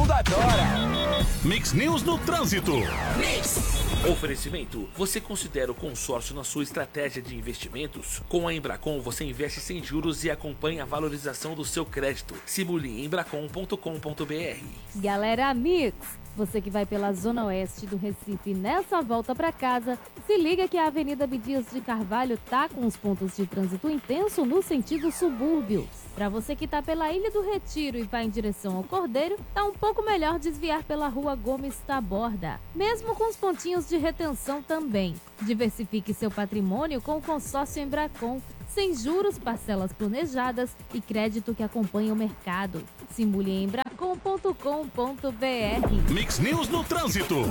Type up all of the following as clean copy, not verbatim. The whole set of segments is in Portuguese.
mundo adora. Mix News no Trânsito. Oferecimento: você considera o consórcio na sua estratégia de investimentos? Com a Embracon você investe sem juros e acompanha a valorização do seu crédito. Simule em embracon.com.br. Galera Mix, você que vai pela zona oeste do Recife nessa volta para casa, se liga que a Avenida Bidias de Carvalho tá com os pontos de trânsito intenso no sentido subúrbio. Para você que tá pela Ilha do Retiro e vai em direção ao Cordeiro, tá um pouco melhor desviar pela Rua Gomes Taborda, mesmo com os pontinhos de retenção também. Diversifique seu patrimônio com o consórcio Embracon, sem juros, parcelas planejadas e crédito que acompanha o mercado. Simule em embracon.com.br. Mix News no Trânsito.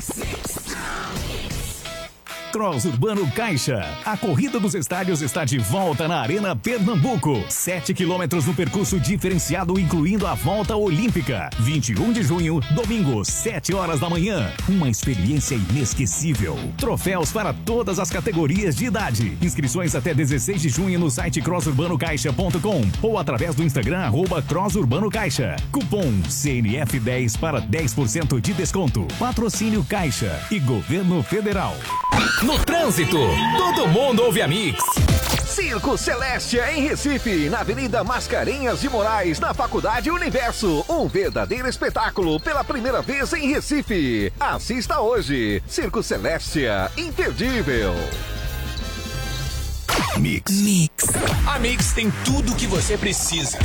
Cross Urbano Caixa. A corrida dos estádios está de volta na Arena Pernambuco. 7 quilômetros no percurso diferenciado, incluindo a volta olímpica. 21 de junho, domingo, 7 horas da manhã. Uma experiência inesquecível. Troféus para todas as categorias de idade. Inscrições até 16 de junho no site crossurbanocaixa.com ou através do Instagram @crossurbanocaixa. Cupom CNF10 para 10% de desconto. Patrocínio Caixa e Governo Federal. No trânsito, todo mundo ouve a Mix. Circo Celestia em Recife, na Avenida Mascarenhas de Moraes, na Faculdade Universo. Um verdadeiro espetáculo pela primeira vez em Recife. Assista hoje. Circo Celestia, imperdível. Mix. A Mix tem tudo o que você precisa.